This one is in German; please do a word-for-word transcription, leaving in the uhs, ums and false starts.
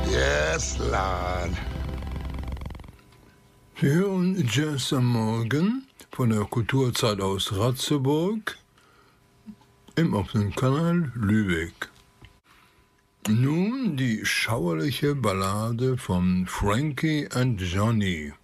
Yes, Lord. Sie hören Jazz am Morgen von der Kulturzeit aus Ratzeburg im offenen Kanal Lübeck. Nun die schauerliche Ballade von Frankie and Johnny.